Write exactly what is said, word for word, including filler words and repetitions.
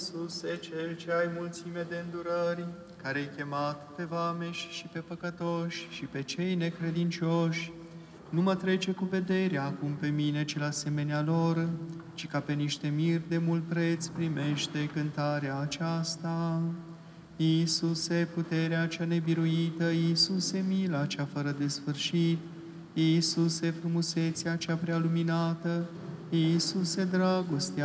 Iisuse, Cel ce ai mulțime de îndurări, care ai chemat pe vameși și pe păcătoși și pe cei necredincioși, nu mă trece cu vederea acum pe mine cel asemenea lor, ci ca pe niște mir de mult preț primește cântarea aceasta. Iisuse, puterea cea nebiruită, Iisuse, mila cea fără de sfârșit, Iisuse, frumusețea cea prea luminată, Iisuse, dragostea